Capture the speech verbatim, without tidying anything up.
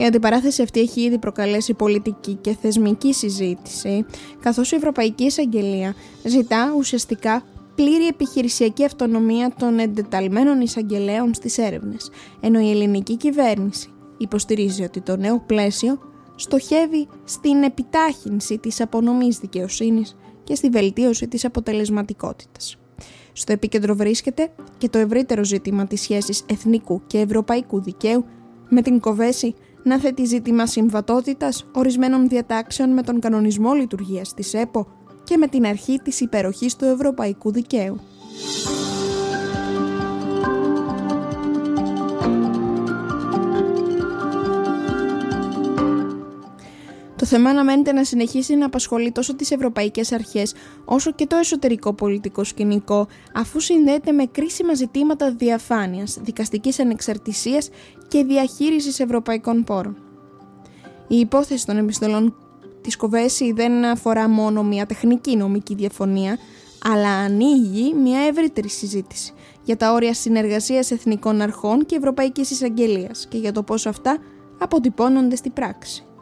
Η αντιπαράθεση αυτή έχει ήδη προκαλέσει πολιτική και θεσμική συζήτηση, καθώς η Ευρωπαϊκή Εισαγγελία ζητά ουσιαστικά πλήρη επιχειρησιακή αυτονομία των εντεταλμένων εισαγγελέων στις έρευνες, ενώ η ελληνική κυβέρνηση υποστηρίζει ότι το νέο πλαίσιο στοχεύει στην επιτάχυνση της απονομής δικαιοσύνης και στη βελτίωση της αποτελεσματικότητας. Στο επίκεντρο βρίσκεται και το ευρύτερο ζήτημα της σχέσης εθνικού και ευρωπαϊκού δικαίου, με την Κοβέση να θέτει ζήτημα συμβατότητας ορισμένων διατάξεων με τον κανονισμό λειτουργίας της ΕΠΟ και με την αρχή της υπεροχής του ευρωπαϊκού δικαίου. Το θέμα αναμένεται να συνεχίσει να απασχολεί τόσο τις ευρωπαϊκές αρχές όσο και το εσωτερικό πολιτικό σκηνικό, αφού συνδέεται με κρίσιμα ζητήματα διαφάνειας, δικαστικής ανεξαρτησίας και διαχείρισης ευρωπαϊκών πόρων. Η υπόθεση των επιστολών της Κοβέση δεν αφορά μόνο μια τεχνική νομική διαφωνία, αλλά ανοίγει μια ευρύτερη συζήτηση για τα όρια συνεργασίας εθνικών αρχών και Ευρωπαϊκής Εισαγγελίας και για το πώς αυτά αποτυπώνονται στη πράξη.